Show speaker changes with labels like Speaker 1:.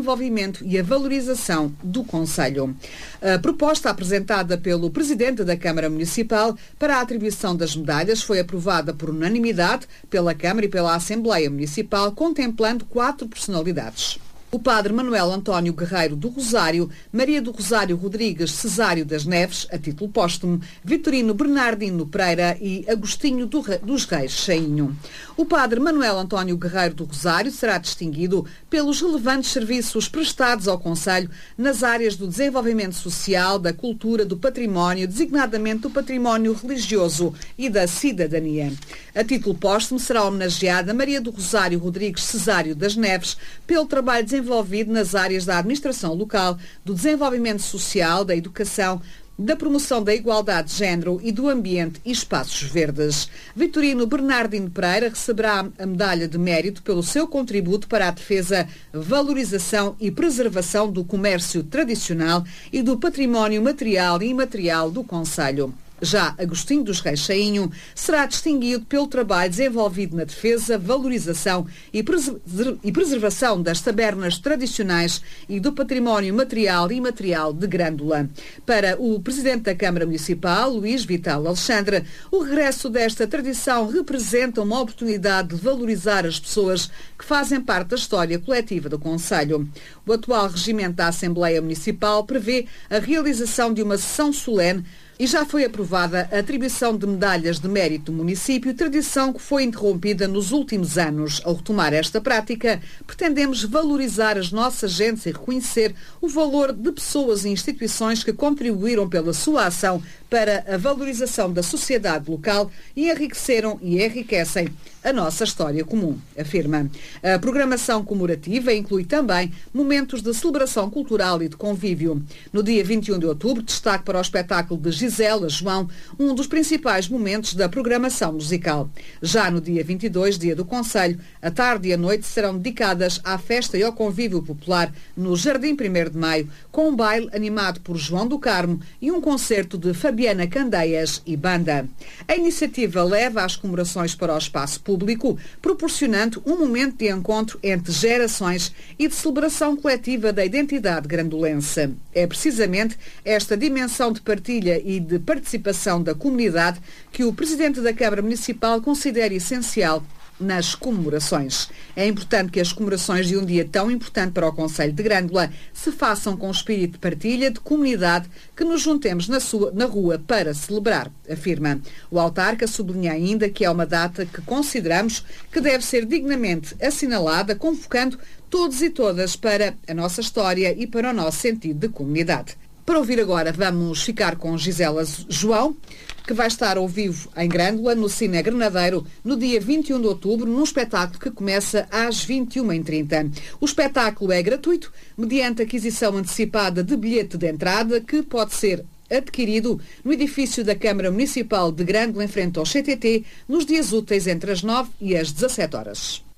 Speaker 1: desenvolvimento e a valorização do concelho. A proposta apresentada pelo Presidente da Câmara Municipal para a atribuição das medalhas foi aprovada por unanimidade pela Câmara e pela Assembleia Municipal, contemplando 4 personalidades. O Padre Manuel António Guerreiro do Rosário, Maria do Rosário Rodrigues Cesário das Neves, a título póstumo, Vitorino Bernardino Pereira e Agostinho dos Reis Chainho. O Padre Manuel António Guerreiro do Rosário será distinguido pelos relevantes serviços prestados ao concelho nas áreas do desenvolvimento social, da cultura, do património, designadamente do património religioso e da cidadania. A título póstumo será homenageada Maria do Rosário Rodrigues Cesário das Neves pelo trabalho desenvolvido nas áreas da administração local, do desenvolvimento social, da educação, da promoção da igualdade de género e do ambiente e espaços verdes. Vitorino Bernardino Pereira receberá a medalha de mérito pelo seu contributo para a defesa, valorização e preservação do comércio tradicional e do património material e imaterial do concelho. Já Agostinho dos Reis Chainho será distinguido pelo trabalho desenvolvido na defesa, valorização e preservação das tabernas tradicionais e do património material e imaterial de Grândola. Para o Presidente da Câmara Municipal, Luís Vital Alexandre, o regresso desta tradição representa uma oportunidade de valorizar as pessoas que fazem parte da história coletiva do concelho. O atual regimento da Assembleia Municipal prevê a realização de uma sessão solene e já foi aprovada a atribuição de medalhas de mérito do município, tradição que foi interrompida nos últimos anos. Ao retomar esta prática, pretendemos valorizar as nossas gentes e reconhecer o valor de pessoas e instituições que contribuíram pela sua ação para a valorização da sociedade local e enriqueceram e enriquecem a nossa história comum, afirma. A programação comemorativa inclui também momentos de celebração cultural e de convívio. No dia 21 de outubro, destaque para o espetáculo de Gisela João, um dos principais momentos da programação musical. Já no dia 22, dia do Concelho, a tarde e a noite serão dedicadas à festa e ao convívio popular no Jardim 1º de Maio, com um baile animado por João do Carmo e um concerto de Fabiana Candeias e banda. A iniciativa leva as comemorações para o espaço público, proporcionando um momento de encontro entre gerações e de celebração coletiva da identidade grandolense. É precisamente esta dimensão de partilha e de participação da comunidade que o Presidente da Câmara Municipal considera essencial nas comemorações. É importante que as comemorações de um dia tão importante para o concelho de Grândola se façam com espírito de partilha, de comunidade, que nos juntemos na rua para celebrar, afirma. O autarca sublinha ainda que é uma data que consideramos que deve ser dignamente assinalada, convocando todos e todas para a nossa história e para o nosso sentido de comunidade. Para ouvir agora, vamos ficar com Gisela João, que vai estar ao vivo em Grândola, no Cine Grenadeiro, no dia 21 de outubro, num espetáculo que começa às 21h30. O espetáculo é gratuito, mediante aquisição antecipada de bilhete de entrada, que pode ser adquirido no edifício da Câmara Municipal de Grândola, em frente ao CTT, nos dias úteis entre as 9 e as 17 horas.